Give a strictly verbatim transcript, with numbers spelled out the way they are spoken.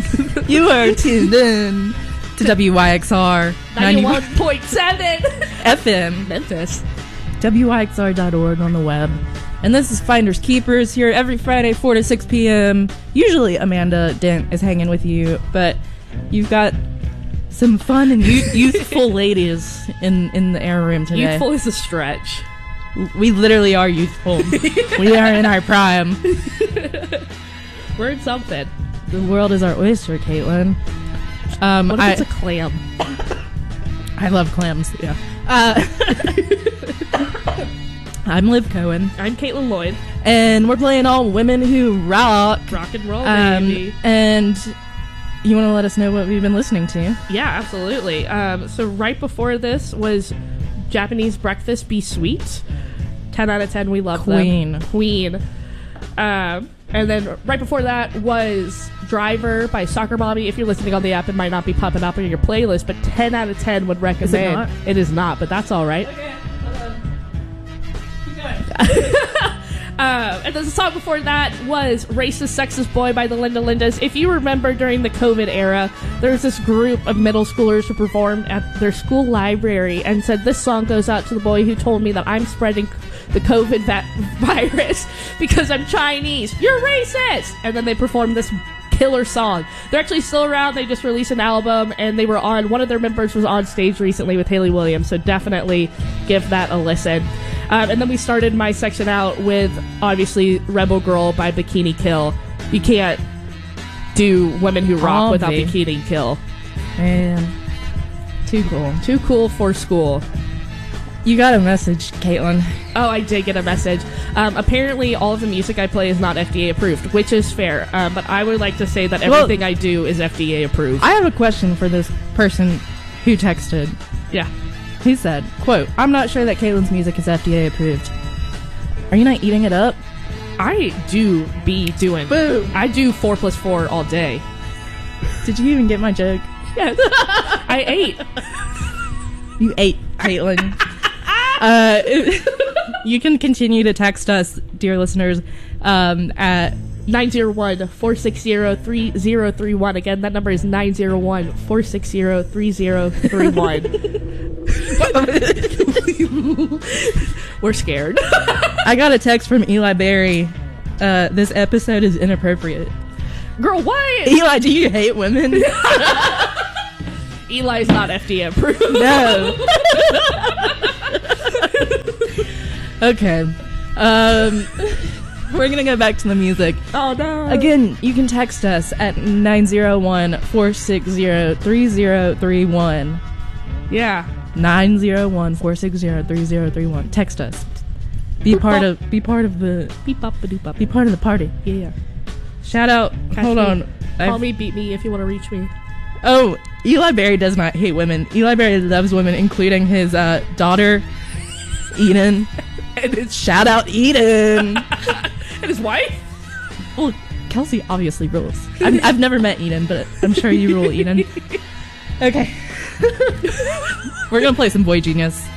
You are tuned in to W Y X R ninety-one point seven F M Memphis. W Y X R dot org on the web. And this is Finders Keepers here every Friday, four to six p.m. Usually Amanda Dent is hanging with you, but you've got some fun and youth- youthful ladies in, in the air room today. Youthful is a stretch. We literally are youthful. We are in our prime. We're in something. The world is our oyster, Caitlin. Um, What if I, it's a clam? I love clams. Yeah. Uh, I'm Liv Cohen. I'm Caitlin Lloyd. And we're playing all women who rock. Rock and roll, Um, baby. and you want to let us know what we've been listening to? Yeah, absolutely. Um, so right before this was Japanese Breakfast Be Sweet. ten out of ten, we love Queen. them. Queen. Um, and then right before that was Driver by Soccer Mommy. If you're listening on the app, it might not be popping up in your playlist, but ten out of ten would recommend. Is it not? It is not, but that's all right. Okay, hold on. Keep going. Uh, and then the song before that was Racist Sexist Boy by the Linda Lindas. If you remember during the COVID era, there was this group of middle schoolers who performed at their school library and said, this song goes out to the boy who told me that I'm spreading the COVID va- virus because I'm Chinese. You're racist! And then they performed this killer song. They're actually still around. They just released an album, and they were on, one of their members was on stage recently with Hayley Williams, so definitely give that a listen. Um, and then we started my section out with, obviously, Rebel Girl by Bikini Kill. You can't do Women Who Rock Obvi. without Bikini Kill. Man, too cool. Too cool for school. You got a message, Caitlin. Oh, I did get a message. Um, apparently, all of the music I play is not F D A approved, which is fair. Um, but I would like to say that everything Well, I do is F D A approved. I have a question for this person who texted. yeah. He said, quote, I'm not sure that Caitlin's music is F D A approved. Are you not eating it up? I do be doing. Boom. I do four plus four all day. Did you even get my joke? Yes. I ate. You ate, Caitlin. uh, you can continue to text us, dear listeners, um, at nine zero one, four six zero, three zero three one. Again, that number is nine zero one, four six zero, three zero three one. We're scared. I got a text from Eli Berry. Uh, this episode is inappropriate. Girl, what? Eli, do you hate women? Eli's not F D A approved. No. Okay. Um, we're gonna go back to the music. Oh, no. Again, you can text us at nine zero one, four six zero, three zero three one. Yeah. nine zero one, four six zero, three zero three one. Text us. Be part of be part of the Beep bop ba doop bop. be part of the party. Yeah. Shout out. Catch Hold me. on. Call I've- me, beat me if you want to reach me. Oh, Eli Berry does not hate women. Eli Berry loves women, including his uh, daughter, Eden. And his, Shout out Eden. and his wife? Well, Kelsey obviously rules. I've, I've never met Eden, but I'm sure you rule, Eden. Okay. We're gonna play some Boy Genius.